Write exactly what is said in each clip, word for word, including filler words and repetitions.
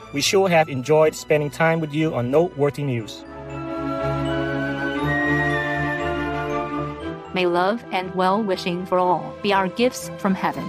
We sure have enjoyed spending time with you on Noteworthy News. May love and well-wishing for all be our gifts from heaven.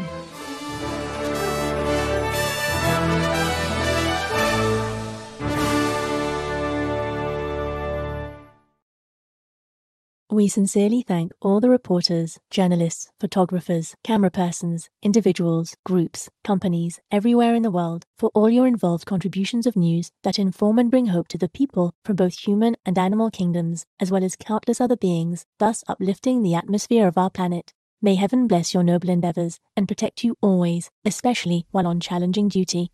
We sincerely thank all the reporters, journalists, photographers, camera persons, individuals, groups, companies, everywhere in the world for all your involved contributions of news that inform and bring hope to the people from both human and animal kingdoms, as well as countless other beings, thus uplifting the atmosphere of our planet. May heaven bless your noble endeavors and protect you always, especially while on challenging duty.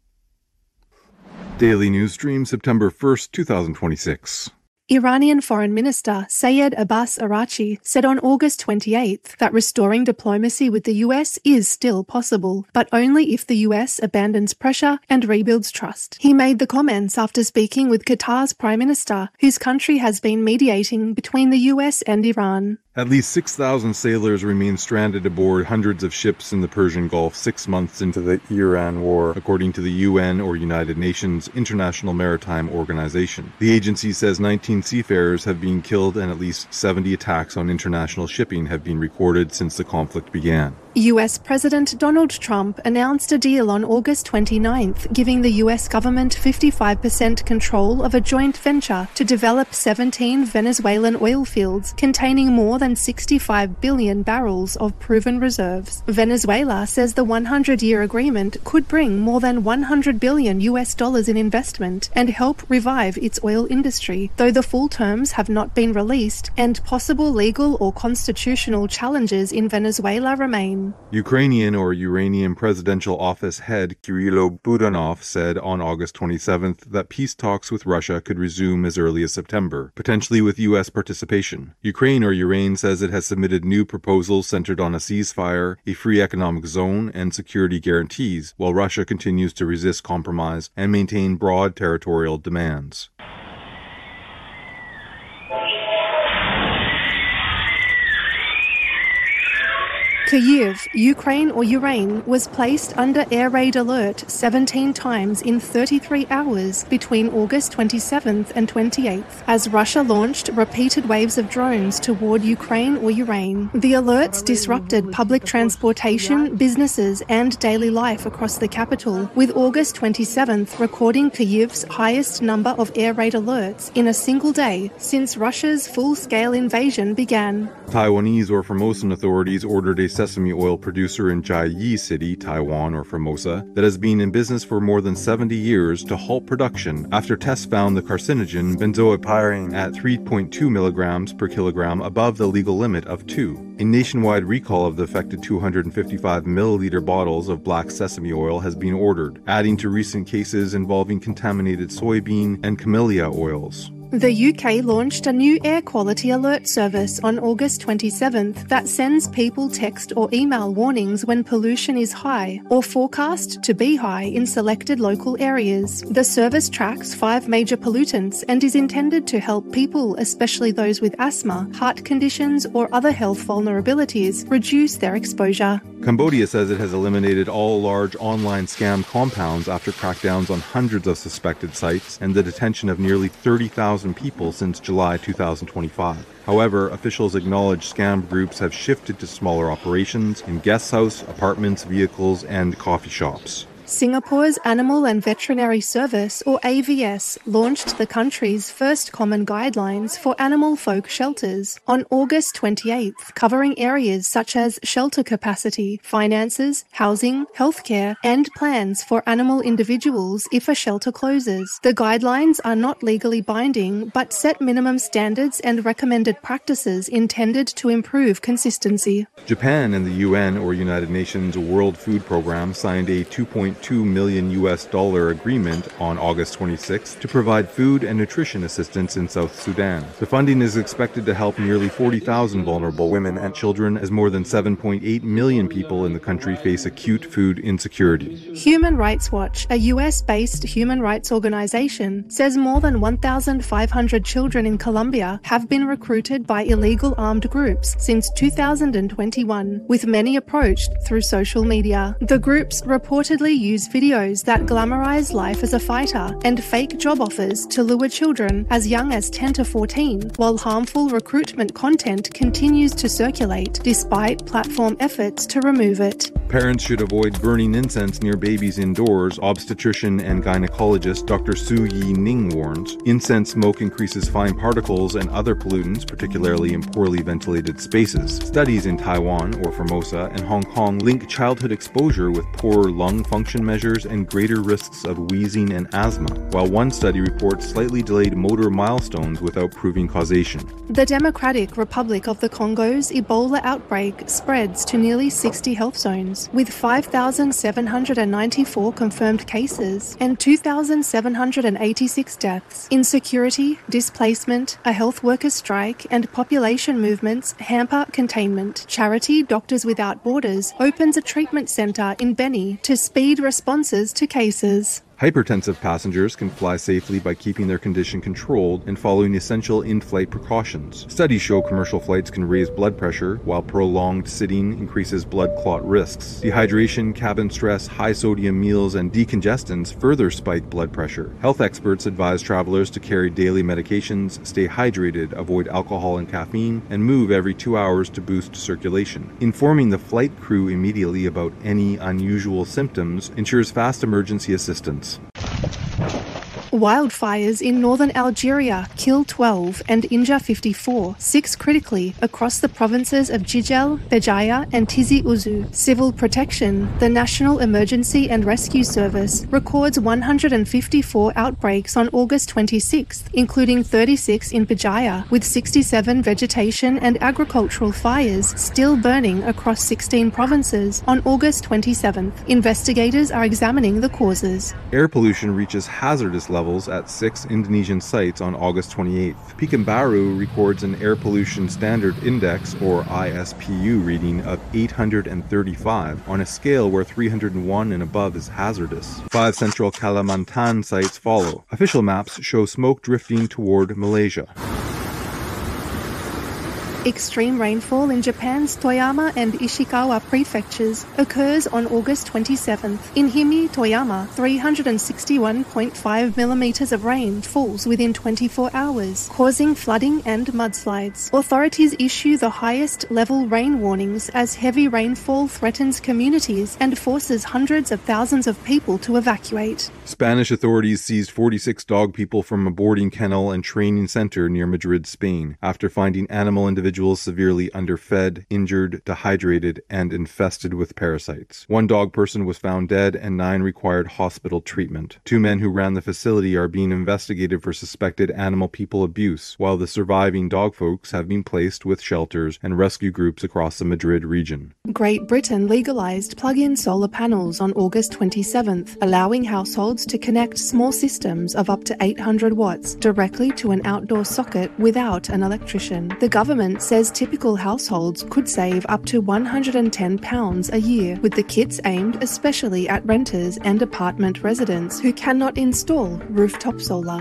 Daily News Stream, September first, twenty twenty-six. Iranian Foreign Minister Sayed Abbas Araghchi said on August twenty-eighth that restoring diplomacy with the U S is still possible, but only if the U S abandons pressure and rebuilds trust. He made the comments after speaking with Qatar's Prime Minister, whose country has been mediating between the U S and Iran. At least six thousand sailors remain stranded aboard hundreds of ships in the Persian Gulf six months into the Iran war, according to the U N or United Nations International Maritime Organization. The agency says nineteen seafarers have been killed and at least seventy attacks on international shipping have been recorded since the conflict began. U S President Donald Trump announced a deal on August twenty-ninth, giving the U S government fifty-five percent control of a joint venture to develop seventeen Venezuelan oil fields containing more than sixty-five billion barrels of proven reserves. Venezuela says the one hundred year agreement could bring more than one hundred billion U S dollars in investment and help revive its oil industry, though the full terms have not been released and possible legal or constitutional challenges in Venezuela remain. Ukrainian or Uranian Presidential Office head Kirilo Budanov said on August twenty-seventh that peace talks with Russia could resume as early as September, potentially with U S participation. Ukraine or Ukraine says it has submitted new proposals centered on a ceasefire, a free economic zone, and security guarantees, while Russia continues to resist compromise and maintain broad territorial demands. Kyiv, Ukraine or Ukraine, was placed under air raid alert seventeen times in thirty-three hours between August twenty-seventh and twenty-eighth, as Russia launched repeated waves of drones toward Ukraine or Ukraine. The alerts disrupted public transportation, businesses, and daily life across the capital, with August twenty-seventh recording Kyiv's highest number of air raid alerts in a single day since Russia's full-scale invasion began. Taiwanese or Formosan authorities ordered a sesame oil producer in Chiayi City, Taiwan or Formosa, that has been in business for more than seventy years to halt production after tests found the carcinogen benzoylpyrene at three point two milligrams per kilogram above the legal limit of two. A nationwide recall of the affected two hundred fifty-five milliliter bottles of black sesame oil has been ordered, adding to recent cases involving contaminated soybean and camellia oils. The U K launched a new air quality alert service on August twenty-seventh that sends people text or email warnings when pollution is high or forecast to be high in selected local areas. The service tracks five major pollutants and is intended to help people, especially those with asthma, heart conditions, or other health vulnerabilities, reduce their exposure. Cambodia says it has eliminated all large online scam compounds after crackdowns on hundreds of suspected sites and the detention of nearly thirty thousand people since July two thousand twenty-five. However, officials acknowledge scam groups have shifted to smaller operations in guest house, apartments, vehicles, and coffee shops. Singapore's Animal and Veterinary Service, or A V S, launched the country's first common guidelines for animal folk shelters on August twenty-eighth, covering areas such as shelter capacity, finances, housing, healthcare, and plans for animal individuals if a shelter closes. The guidelines are not legally binding, but set minimum standards and recommended practices intended to improve consistency. Japan and the U N, or United Nations World Food Program, signed a two point two million U S dollar agreement on August twenty-sixth to provide food and nutrition assistance in South Sudan. The funding is expected to help nearly forty thousand vulnerable women and children, as more than seven point eight million people in the country face acute food insecurity. Human Rights Watch, a U S-based human rights organization, says more than one thousand five hundred children in Colombia have been recruited by illegal armed groups since two thousand twenty-one, with many approached through social media. The groups reportedly use videos that glamorize life as a fighter and fake job offers to lure children as young as ten to fourteen, while harmful recruitment content continues to circulate despite platform efforts to remove it. Parents should avoid burning incense near babies indoors, obstetrician and gynecologist Doctor Su Yi Ning warns. Incense smoke increases fine particles and other pollutants, particularly in poorly ventilated spaces. Studies in Taiwan, or Formosa, and Hong Kong link childhood exposure with poorer lung function measures and greater risks of wheezing and asthma, while one study reports slightly delayed motor milestones without proving causation. The Democratic Republic of the Congo's Ebola outbreak spreads to nearly sixty health zones, with five thousand seven hundred ninety-four confirmed cases and two thousand seven hundred eighty-six deaths. Insecurity, displacement, a health workers' strike, and population movements hamper containment. Charity Doctors Without Borders opens a treatment centre in Beni to speed responses to cases. Hypertensive passengers can fly safely by keeping their condition controlled and following essential in-flight precautions. Studies show commercial flights can raise blood pressure, while prolonged sitting increases blood clot risks. Dehydration, cabin stress, high-sodium meals, and decongestants further spike blood pressure. Health experts advise travelers to carry daily medications, stay hydrated, avoid alcohol and caffeine, and move every two hours to boost circulation. Informing the flight crew immediately about any unusual symptoms ensures fast emergency assistance. Wildfires in northern Algeria kill twelve and injure fifty-four, six critically, across the provinces of Jijel, Béjaïa and Tizi Ouzou. Civil Protection, the National Emergency and Rescue Service, records one hundred fifty-four outbreaks on August twenty-sixth, including thirty-six in Béjaïa, with sixty-seven vegetation and agricultural fires still burning across sixteen provinces on August twenty-seventh. Investigators are examining the causes. Air pollution reaches hazardous levels at six Indonesian sites on August twenty-eighth. Pekanbaru records an Air Pollution Standard Index, or I S P U, reading of eight hundred thirty-five, on a scale where three hundred one and above is hazardous. Five central Kalimantan sites follow. Official maps show smoke drifting toward Malaysia. Extreme rainfall in Japan's Toyama and Ishikawa prefectures occurs on August twenty-seventh. In Himi, Toyama, three hundred sixty-one point five millimeters of rain falls within twenty-four hours, causing flooding and mudslides. Authorities issue the highest level rain warnings as heavy rainfall threatens communities and forces hundreds of thousands of people to evacuate. Spanish authorities seized forty-six dog people from a boarding kennel and training center near Madrid, Spain, after finding animal individuals severely underfed, injured, dehydrated, and infested with parasites. One dog person was found dead and nine required hospital treatment. Two men who ran the facility are being investigated for suspected animal-people abuse, while the surviving dog folks have been placed with shelters and rescue groups across the Madrid region. Great Britain legalized plug-in solar panels on August twenty-seventh, allowing households to connect small systems of up to eight hundred watts directly to an outdoor socket without an electrician. The government says typical households could save up to one hundred ten pounds a year, with the kits aimed especially at renters and apartment residents who cannot install rooftop solar.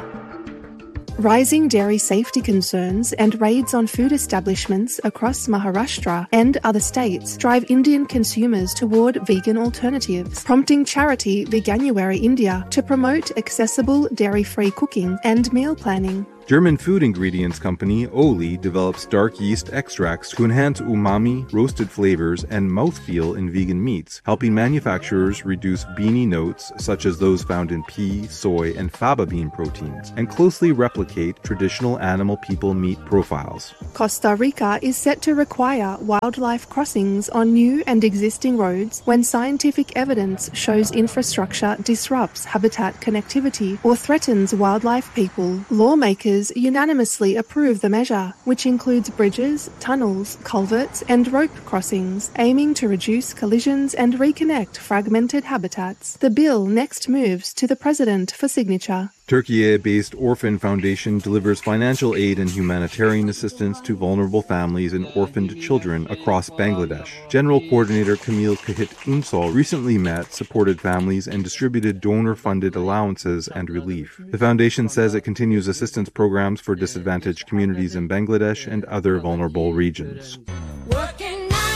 Rising dairy safety concerns and raids on food establishments across Maharashtra and other states drive Indian consumers toward vegan alternatives, prompting charity Veganuary India to promote accessible dairy-free cooking and meal planning. German food ingredients company Oli develops dark yeast extracts to enhance umami, roasted flavors, and mouthfeel in vegan meats, helping manufacturers reduce beany notes such as those found in pea, soy, and faba bean proteins, and closely replicate traditional animal-people meat profiles. Costa Rica is set to require wildlife crossings on new and existing roads when scientific evidence shows infrastructure disrupts habitat connectivity or threatens wildlife people. Lawmakers unanimously approve the measure, which includes bridges, tunnels, culverts, and rope crossings, aiming to reduce collisions and reconnect fragmented habitats. The bill next moves to the President for signature. Turkey-based Orphan Foundation delivers financial aid and humanitarian assistance to vulnerable families and orphaned children across Bangladesh. General Coordinator Camille Kahit Unsal recently met, supported families, and distributed donor-funded allowances and relief. The foundation says it continues assistance programs for disadvantaged communities in Bangladesh and other vulnerable regions. Working nine to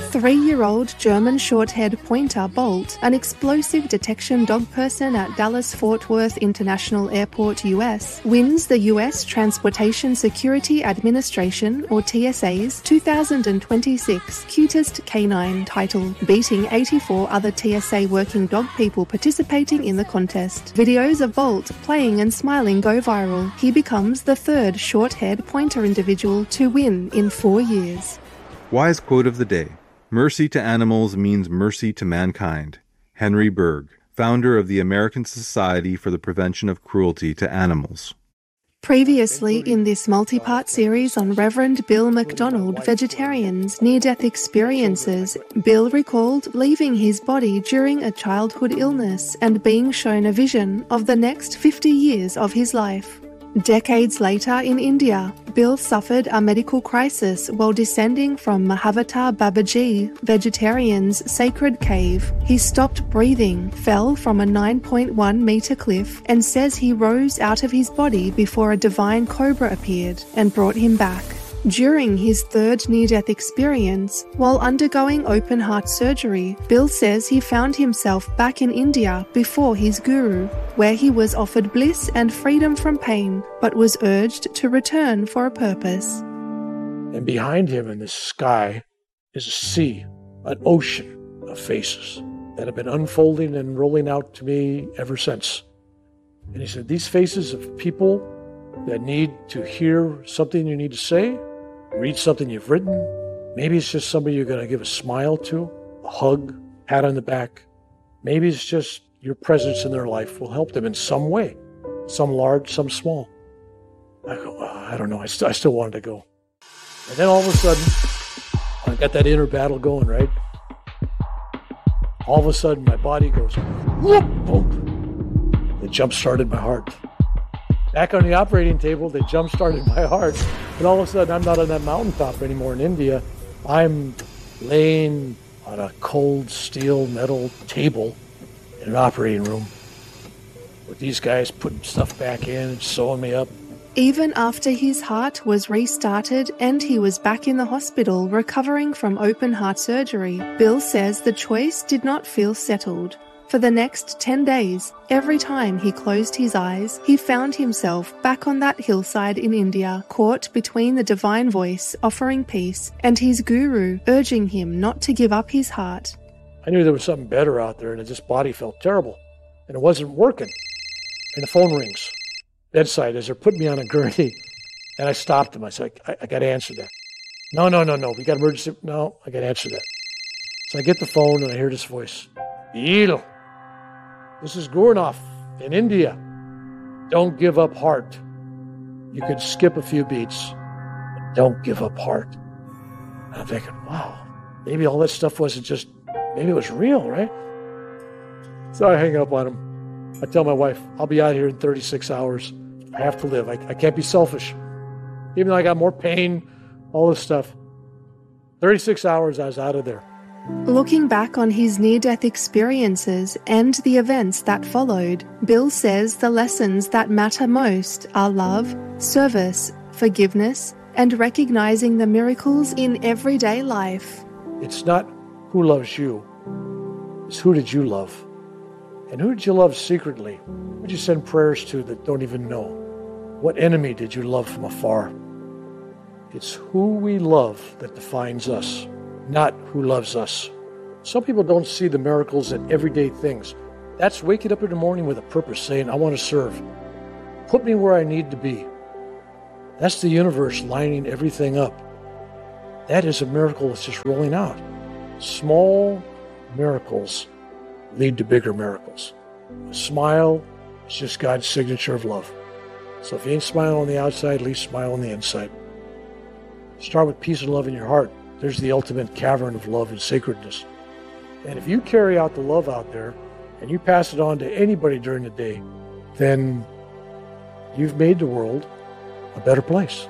Three-year-old German short-haired pointer Bolt, an explosive detection dog person at Dallas-Fort Worth International Airport, U S, wins the U S Transportation Security Administration, or T S A's, two thousand twenty-six Cutest Canine title, beating eighty-four other T S A working dog people participating in the contest. Videos of Bolt playing and smiling go viral. He becomes the third short-haired pointer individual to win in four years. Wise quote of the day. Mercy to animals means mercy to mankind. Henry Berg, founder of the American Society for the Prevention of Cruelty to Animals. Previously in this multi-part series on Reverend Bill McDonald, Vegetarians' Near-Death Experiences, Bill recalled leaving his body during a childhood illness and being shown a vision of the next fifty years of his life. Decades later in India, Bill suffered a medical crisis while descending from Mahavatar Babaji, Vegetarians' sacred cave. He stopped breathing, fell from a nine point one meter cliff, and says he rose out of his body before a divine cobra appeared and brought him back. During his third near-death experience, while undergoing open-heart surgery, Bill says he found himself back in India before his guru, where he was offered bliss and freedom from pain, but was urged to return for a purpose. And behind him in the sky is a sea, an ocean of faces that have been unfolding and rolling out to me ever since. And he said, these faces of people that need to hear something you need to say, read something you've written. Maybe it's just somebody you're going to give a smile to, a hug, pat on the back. Maybe it's just your presence in their life will help them in some way, some large, some small. I go, oh, I don't know. I, st- I still wanted to go. And then all of a sudden, I got that inner battle going, right? All of a sudden, my body goes, whoop, boom. It jump-started my heart. Back on the operating table, they jump-started my heart. And all of a sudden, I'm not on that mountaintop anymore in India. I'm laying on a cold steel metal table in an operating room with these guys putting stuff back in and sewing me up. Even after his heart was restarted and he was back in the hospital recovering from open heart surgery, Bill says the choice did not feel settled. For the next ten days, every time he closed his eyes, he found himself back on that hillside in India, caught between the divine voice offering peace and his guru urging him not to give up his heart. I knew there was something better out there, and this body felt terrible, and it wasn't working. And the phone rings, bedside, as they're putting me on a gurney, and I stopped them. I said, I, I got to answer that. No, no, no, no, we got emergency. No, I got to answer that. So I get the phone, and I hear this voice. Bill. This is Gurnath in India. Don't give up heart. You could skip a few beats, but don't give up heart. And I'm thinking, wow, maybe all that stuff wasn't just, maybe it was real, right? So I hang up on him. I tell my wife, I'll be out here in thirty-six hours. I have to live. I, I can't be selfish. Even though I got more pain, all this stuff. thirty-six hours, I was out of there. Looking back on his near-death experiences and the events that followed, Bill says the lessons that matter most are love, service, forgiveness, and recognizing the miracles in everyday life. It's not who loves you, it's who did you love? And who did you love secretly? Who did you send prayers to that don't even know? What enemy did you love from afar? It's who we love that defines us, not who loves us. Some people don't see the miracles in everyday things. That's waking up in the morning with a purpose, saying, I want to serve. Put me where I need to be. That's the universe lining everything up. That is a miracle that's just rolling out. Small miracles lead to bigger miracles. A smile is just God's signature of love. So if you ain't smiling on the outside, at least smile on the inside. Start with peace and love in your heart. There's the ultimate cavern of love and sacredness. And if you carry out the love out there and you pass it on to anybody during the day, then you've made the world a better place.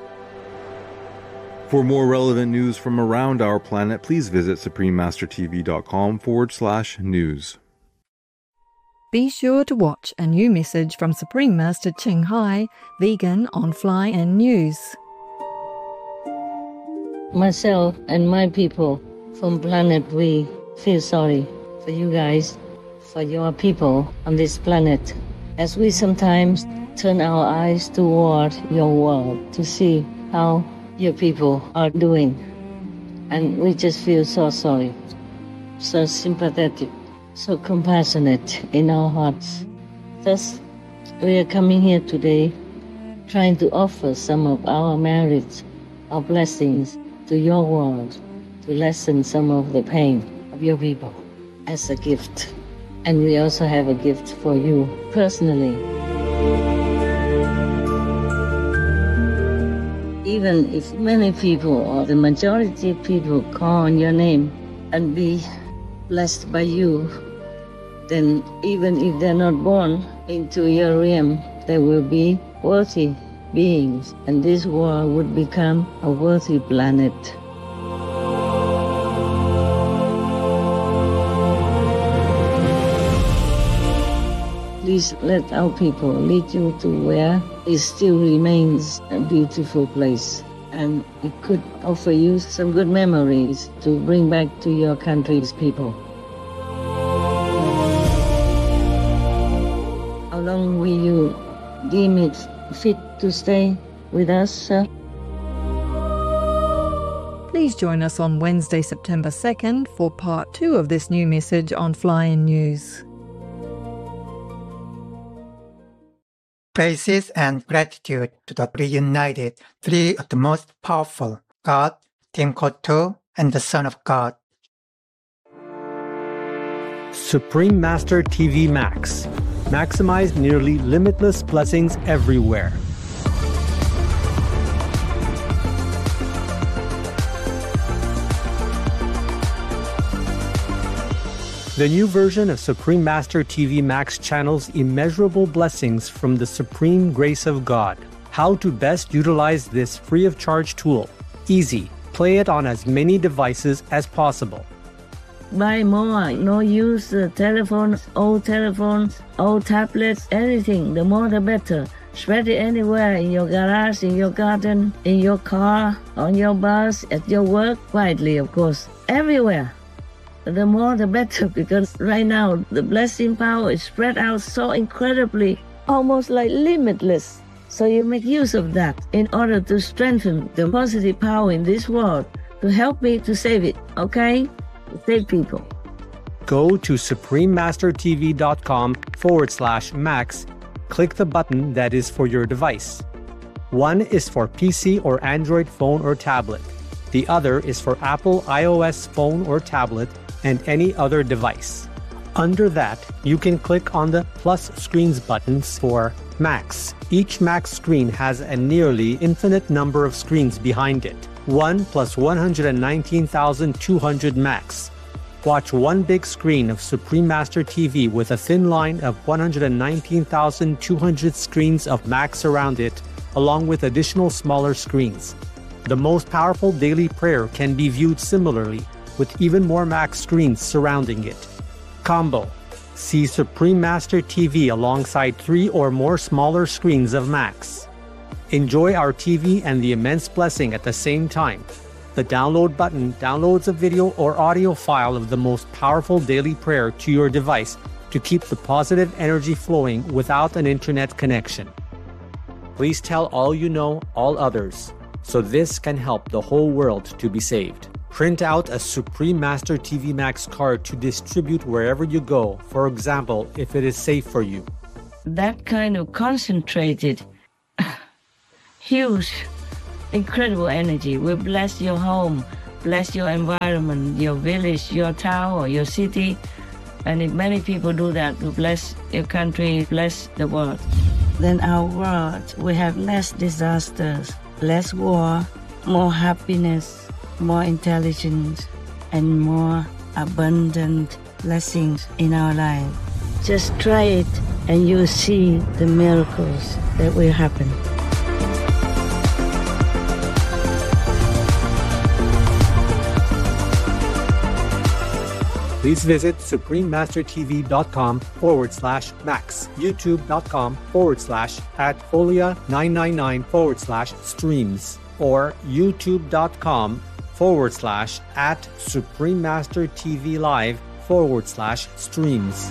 For more relevant news from around our planet, please visit suprememastertv.com forward slash news. Be sure to watch a new message from Supreme Master Ching Hai, vegan on Fly In News. Myself and my people from Planet We feel sorry for you guys, for your people on this planet, as we sometimes turn our eyes toward your world to see how your people are doing. And we just feel so sorry, so sympathetic, so compassionate in our hearts. Thus, we are coming here today trying to offer some of our merits, our blessings to your world, to lessen some of the pain of your people as a gift. And we also have a gift for you personally. Even if many people or the majority of people call on your name and be blessed by you, then even if they're not born into your realm, they will be worthy beings, and this world would become a worthy planet. Please let our people lead you to where it still remains a beautiful place, and it could offer you some good memories to bring back to your country's people. How long will you deem it fit to stay with us, sir? Please join us on Wednesday, September second for part two of this new message on Fly-In News. Praises and gratitude to the reunited three of the most powerful, God, Tim Koto, and the Son of God. Supreme Master T V Max. Maximize nearly limitless blessings everywhere. The new version of Supreme Master T V Max channels immeasurable blessings from the supreme grace of God. How to best utilize this free of charge tool. Easy. Play it on as many devices as possible. Buy more, no use uh, telephones, old telephones, old tablets, anything, the more the better. Spread it anywhere, in your garage, in your garden, in your car, on your bus, at your work, quietly of course, everywhere. The more the better, because right now the blessing power is spread out so incredibly, almost like limitless. So you make use of that in order to strengthen the positive power in this world, to help me to save it, okay? To save people. Go to suprememastertv.com forward slash max. Click the button that is for your device. One is for P C or Android phone or tablet. The other is for Apple iOS phone or tablet and any other device. Under that, you can click on the plus screens buttons for Max. Each Max screen has a nearly infinite number of screens behind it. one plus one hundred nineteen thousand two hundred Max. Watch one big screen of Supreme Master T V with a thin line of one hundred nineteen thousand two hundred screens of Max around it, along with additional smaller screens. The most powerful daily prayer can be viewed similarly, with even more Max screens surrounding it. Combo. See Supreme Master T V alongside three or more smaller screens of Max. Enjoy our T V and the immense blessing at the same time. The download button downloads a video or audio file of the most powerful daily prayer to your device to keep the positive energy flowing without an internet connection. Please tell all you know, all others, so this can help the whole world to be saved. Print out a Supreme Master T V Max card to distribute wherever you go, for example, if it is safe for you. That kind of concentrated, huge, incredible energy will bless your home, bless your environment, your village, your town, or your city. And if many people do that, will bless your country, bless the world. Then our world will have less disasters, less war, more happiness, more intelligence, and more abundant blessings in our life. Just try it and you'll see the miracles that will happen. Please visit suprememastertv.com forward slash max, youtube.com forward slash at folia999 forward slash streams, or youtube.com forward slash at Supreme Master T V Live forward slash streams.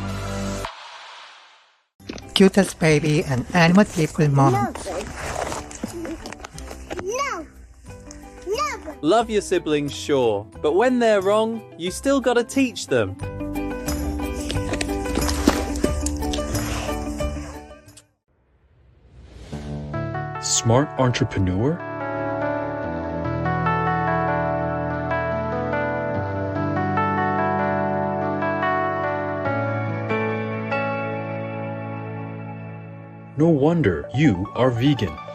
Cutest baby and animal people mom. Love your siblings, sure, but when they're wrong, you still gotta teach them. Smart entrepreneur? No wonder you are vegan.